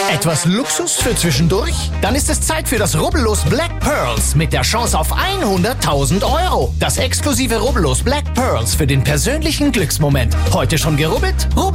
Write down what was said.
Etwas Luxus für zwischendurch? Dann ist es Zeit für das Rubbellos Black Pearls mit der Chance auf 100.000 Euro. Das exklusive Rubbellos Black Pearls für den persönlichen Glücksmoment. Heute schon gerubbelt? Rubbellos.